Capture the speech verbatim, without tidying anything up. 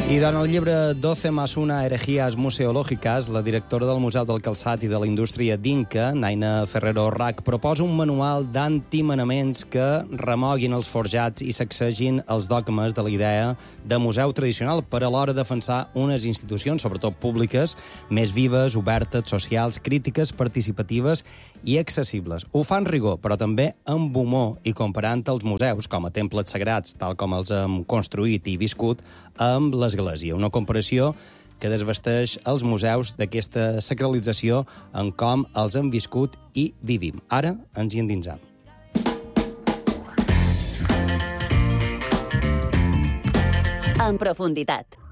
I durant el llibre doce más una herejías museológicas, la directora del Museu del Calçat i de la Indústria d'Inca, Naina Ferrero Rac, proposa un manual d'antimanaments que remoguin els forjats i sacsegin els dogmes de la idea de museu tradicional per alhora defensar unes institucions, sobretot públiques, més vives, obertes, socials, crítiques, participatives i accessibles. Ho fan rigor, però també amb humor i comparant els museus com a temples sagrats, tal com els hem construït i viscut, amb l'església. Una comparació que desvesteix els museus d'aquesta sacralització en com els hem viscut i vivim. Ara ens hi endinsam. En profunditat.